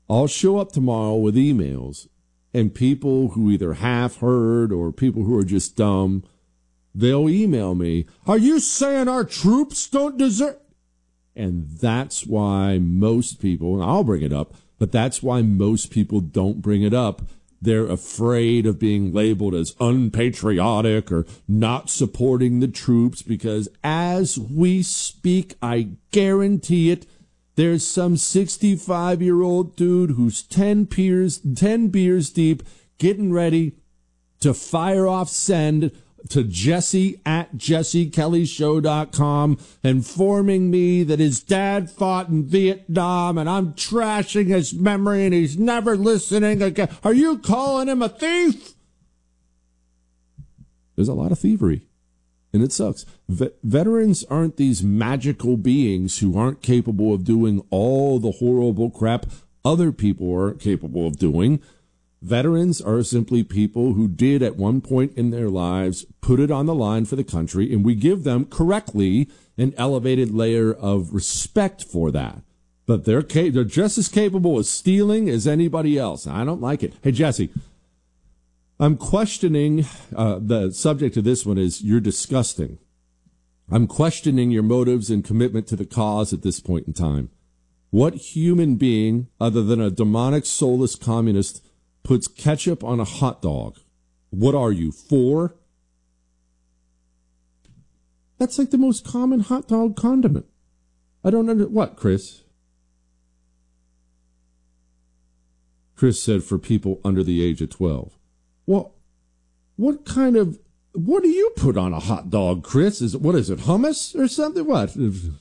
I'll show up tomorrow with emails, and people who either half heard or people who are just dumb, they'll email me, are you saying our troops don't deserve? And that's why most people, and I'll bring it up, but that's why most people don't bring it up. They're afraid of being labeled as unpatriotic or not supporting the troops, because as we speak, I guarantee it, there's some 65-year-old dude who's 10 beers deep, getting ready to fire off send to Jesse at JesseKellyShow.com, informing me that his dad fought in Vietnam and I'm trashing his memory and he's never listening again. Are you calling him a thief? There's a lot of thievery, and it sucks. Veterans aren't these magical beings who aren't capable of doing all the horrible crap other people aren't capable of doing. Veterans are simply people who did at one point in their lives put it on the line for the country, and we give them correctly an elevated layer of respect for that. But they're just as capable of stealing as anybody else. I don't like it. Hey, Jesse, I'm questioning, the subject of this one is you're disgusting. I'm questioning your motives and commitment to the cause at this point in time. What human being, other than a demonic, soulless communist, puts ketchup on a hot dog? What are you, 4? That's like the most common hot dog condiment. I don't know. What, Chris? Chris said for people under the age of 12. Well, what do you put on a hot dog, Chris? What is it, hummus or something? What?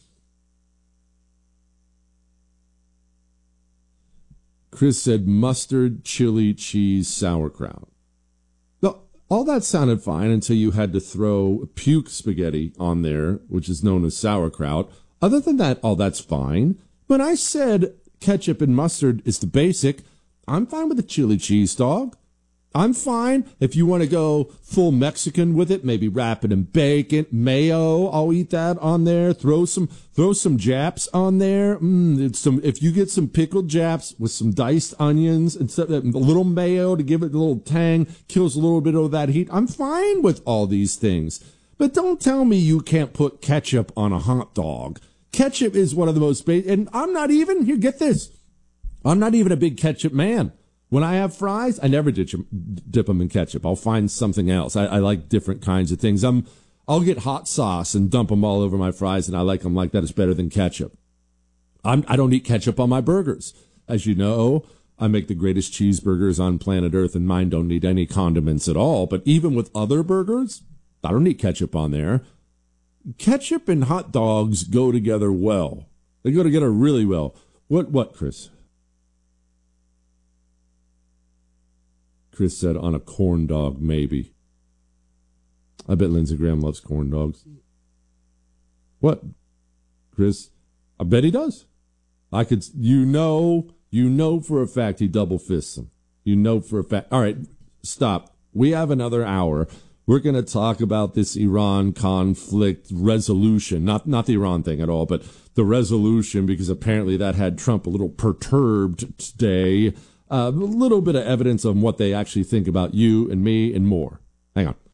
Chris said mustard, chili, cheese, sauerkraut. Now, all that sounded fine until you had to throw puke spaghetti on there, which is known as sauerkraut. Other than that, all that's fine. When I said ketchup and mustard is the basic, I'm fine with a chili cheese dog. I'm fine if you want to go full Mexican with it, maybe wrap it in bacon, mayo. I'll eat that on there. Throw some Japs on there. If you get some pickled Japs with some diced onions and a little mayo to give it a little tang, kills a little bit of that heat. I'm fine with all these things. But don't tell me you can't put ketchup on a hot dog. Ketchup is one of the most basic, and I'm not even, here, get this, I'm not even a big ketchup man. When I have fries, I never dip them in ketchup. I'll find something else. I like different kinds of things. I'll get hot sauce and dump them all over my fries, and I like them like that. It's better than ketchup. I don't eat ketchup on my burgers. As you know, I make the greatest cheeseburgers on planet Earth, and mine don't need any condiments at all. But even with other burgers, I don't need ketchup on there. Ketchup and hot dogs go together well. They go together really well. What, Chris? Chris said on a corn dog, maybe. I bet Lindsey Graham loves corn dogs. What, Chris? I bet he does. You know for a fact he double fists them. You know for a fact. All right, stop. We have another hour. We're going to talk about this Iran conflict resolution. Not the Iran thing at all, but the resolution, because apparently that had Trump a little perturbed today. A little bit of evidence on what they actually think about you and me and more. Hang on.